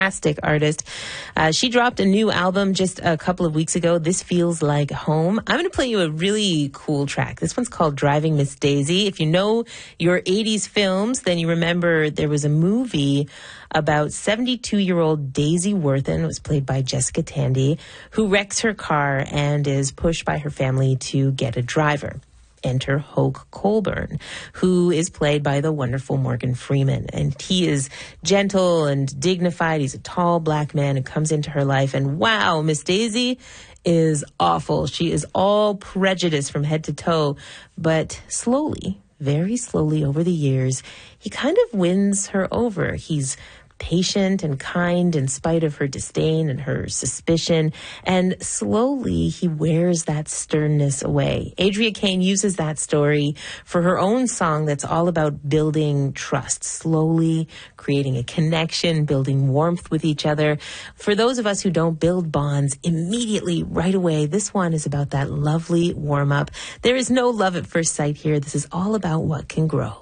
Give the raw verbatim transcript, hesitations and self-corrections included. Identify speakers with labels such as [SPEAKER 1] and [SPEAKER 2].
[SPEAKER 1] fantastic artist. Uh, she dropped a new album just a couple of weeks ago. This Feels Like Home. I'm going to play you a really cool track. This one's called Driving Miss Daisy. If you know your eighties films, then you remember there was a movie about seventy-two-year-old Daisy Worthen, was played by Jessica Tandy, who wrecks her car and is pushed by her family to get a driver. Enter Hoke Colburn, who is played by the wonderful Morgan Freeman. And he is gentle and dignified. He's a tall black man who comes into her life. And wow, Miss Daisy is awful. She is all prejudice from head to toe. But slowly, very slowly over the years, he kind of wins her over. He's patient and kind in spite of her disdain and her suspicion. And slowly he wears that sternness away. Adria Kane uses that story for her own song that's all about building trust, slowly creating a connection, building warmth with each other. For those of us who don't build bonds immediately, right away, this one is about that lovely warm up. There is no love at first sight here. This is all about what can grow.